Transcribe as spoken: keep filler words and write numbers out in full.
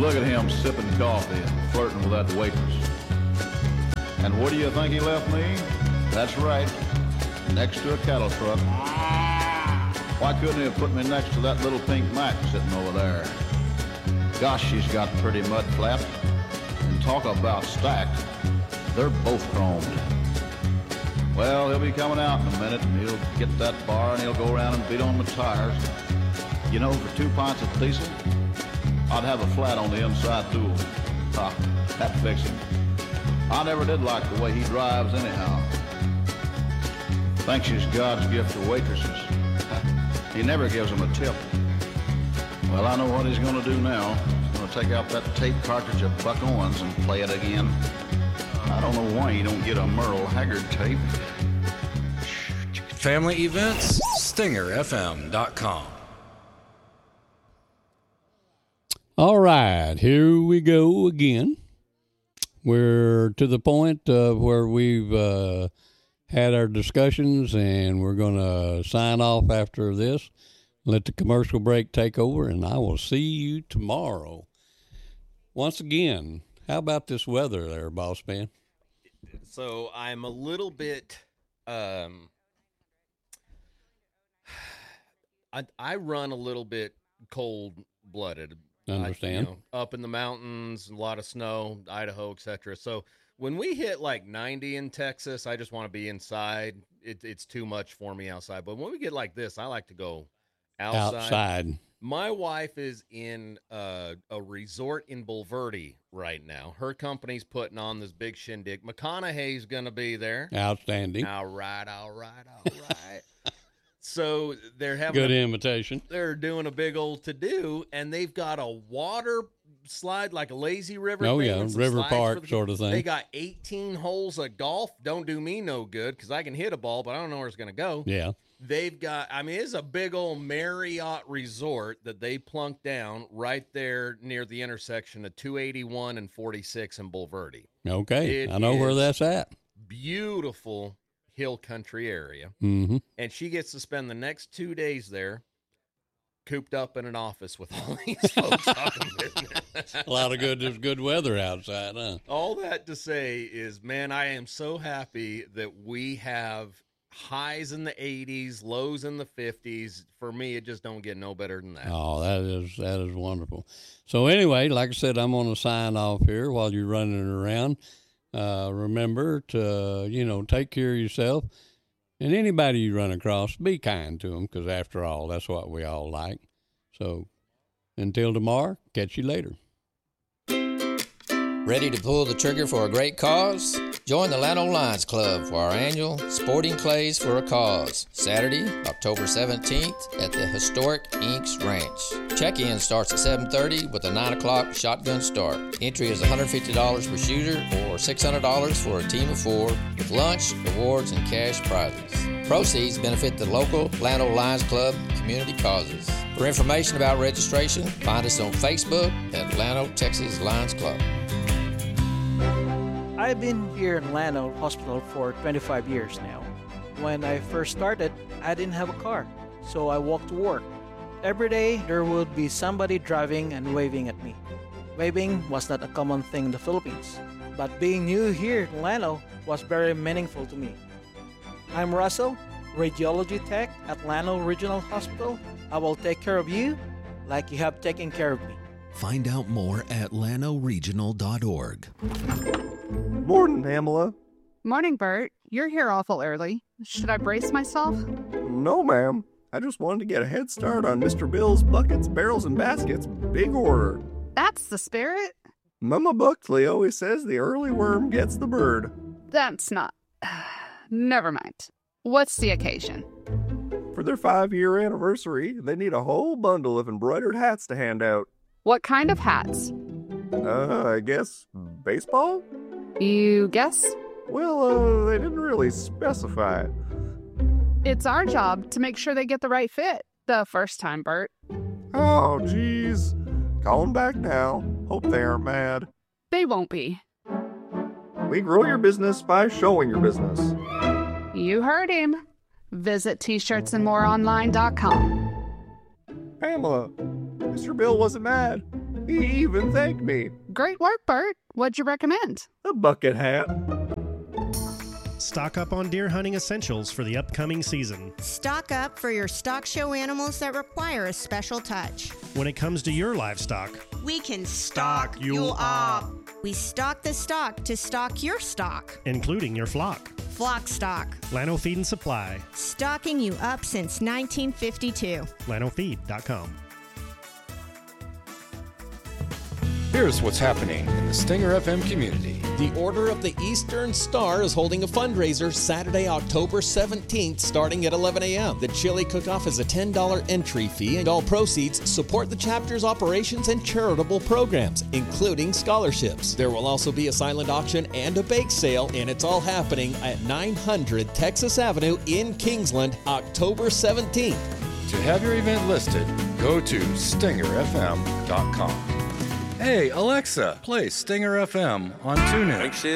Look at him sipping coffee and flirting with that waitress. And where do you think he left me? That's right, next to a cattle truck. Why couldn't he have put me next to that little pink Mac sitting over there? Gosh, she's got pretty mud flaps. And talk about stacked, they're both chromed. Well, he'll be coming out in a minute, and he'll get that bar, and he'll go around and beat on the tires. You know, for two pints of diesel, I'd have a flat on the inside dual. Ah, that fix him. I never did like the way he drives anyhow. Thinks he's God's gift to waitresses. He never gives them a tip. Well, I know what he's going to do now. He's going to take out that tape cartridge of Buck Owens and play it again. I don't know why you don't get a Merle Haggard tape. Family events, stinger f m dot com. All right, here we go again. We're to the point uh, where we've uh, had our discussions, and we're going to sign off after this. Let the commercial break take over, and I will see you tomorrow. Once again, how about this weather there, boss man? So I'm a little bit, um, I, I run a little bit cold-blooded. Understand. I, you know, up in the mountains, a lot of snow, Idaho, et cetera. So when we hit like ninety in Texas, I just want to be inside. It, it's too much for me outside. But when we get like this, I like to go outside. Outside. My wife is in uh, a resort in Bulverde right now. Her company's putting on this big shindig. McConaughey's going to be there. Outstanding. All right, all right, all right. So they're having good a, invitation. They're doing a big old to-do, and they've got a water slide, like a lazy river. Oh, thing yeah, river park the, sort of thing. They got eighteen holes of golf. Don't do me no good because I can hit a ball, but I don't know where it's going to go. Yeah. They've got, I mean, it's a big old Marriott resort that they plunked down right there near the intersection of two eighty-one and forty-six in Bulverde. Okay, It I know where that's at. Beautiful hill country area. Mm-hmm. And she gets to spend the next two days there cooped up in an office with all these folks talking business. A lot of good, there's good weather outside, huh? All that to say is, man, I am so happy that we have highs in the eighties, lows in the fifties. For me, it just don't get no better than that. Oh, that is that is wonderful. So anyway, like I said, I'm going to sign off here while you're running around. Uh, remember to, you know, take care of yourself. And anybody you run across, be kind to them, because after all, that's what we all like. So until tomorrow, catch you later. Ready to pull the trigger for a great cause? Join the Llano Lions Club for our annual Sporting Clays for a Cause, Saturday, October seventeenth at the historic Inks Ranch. Check-in starts at seven thirty with a nine o'clock shotgun start. Entry is one hundred fifty dollars per shooter or six hundred dollars for a team of four with lunch, awards, and cash prizes. Proceeds benefit the local Llano Lions Club and community causes. For information about registration, find us on Facebook at Llano Texas Lions Club. I've been here in Llano Hospital for twenty-five years now. When I first started, I didn't have a car, so I walked to work. Every day, there would be somebody driving and waving at me. Waving was not a common thing in the Philippines, but being new here in Llano was very meaningful to me. I'm Russell, radiology tech at Llano Regional Hospital. I will take care of you like you have taken care of me. Find out more at llano regional dot org. Morning, Pamela. Morning, Bert. You're here awful early. Should I brace myself? No, ma'am. I just wanted to get a head start on Mister Bill's Buckets, Barrels, and Baskets big order. That's the spirit. Mama Buckley always says the early worm gets the bird. That's not... Never mind. What's the occasion? For their five-year anniversary, they need a whole bundle of embroidered hats to hand out. What kind of hats? Uh, I guess baseball? You guess? Well, uh, they didn't really specify. It's our job to make sure they get the right fit the first time, Bert. Oh, geez. Call 'em back now. Hope they aren't mad. They won't be. We grow your business by showing your business. You heard him. Visit t shirts and more online dot com. Pamela, Mister Bill wasn't mad. He even thanked me. Great work, Bert. What'd you recommend? A bucket hat. Stock up on deer hunting essentials for the upcoming season. Stock up for your stock show animals that require a special touch. When it comes to your livestock, we can stock, stock you up. We stock the stock to stock your stock, including your flock. Flock Stock. Llano Feed and Supply. Stocking you up since nineteen fifty-two. llano feed dot com. Here's what's happening in the Stinger F M community. The Order of the Eastern Star is holding a fundraiser Saturday, October seventeenth, starting at eleven a.m. The chili cook-off is a ten dollars entry fee, and all proceeds support the chapter's operations and charitable programs, including scholarships. There will also be a silent auction and a bake sale, and it's all happening at nine hundred Texas Avenue in Kingsland, October seventeenth. To have your event listed, go to stinger f m dot com. Hey, Alexa, play Stinger F M on TuneIn.